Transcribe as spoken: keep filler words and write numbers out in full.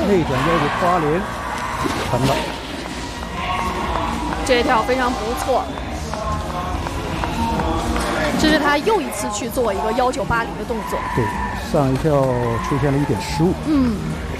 内转幺九八连成了。 这一跳非常不错，这是他又一次去做一个幺九八零的动作。 对，上一跳出现了一点失误。 嗯。